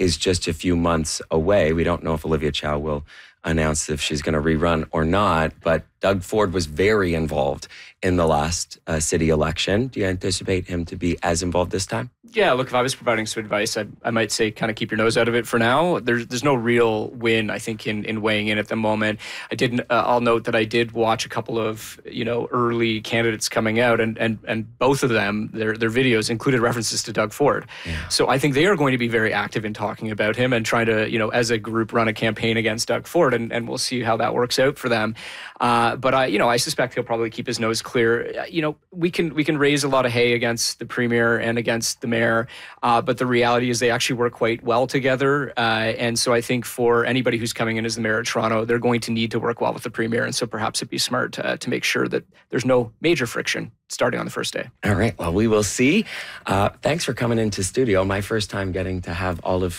is just a few months away. We don't know if Olivia Chow will announce if she's going to rerun or not, but Doug Ford was very involved in the last city election. Do you anticipate him to be as involved this time? Yeah, look, if I was providing some advice, I might say kind of keep your nose out of it for now. There's no real win, I think, in weighing in at the moment. I'll note that I did watch a couple of, early candidates coming out, and both of them, their videos included references to Doug Ford. Yeah. So I think they are going to be very active in talking about him and trying to, as a group, run a campaign against Doug Ford, and we'll see how that works out for them. But I suspect he'll probably keep his nose clear. We can raise a lot of hay against the premier and against the mayor, but the reality is they actually work quite well together. And so I think for anybody who's coming in as the mayor of Toronto, they're going to need to work well with the premier. And so perhaps it'd be smart to make sure that there's no major friction starting on the first day. All right. Well, we will see. Thanks for coming into studio. My first time getting to have all of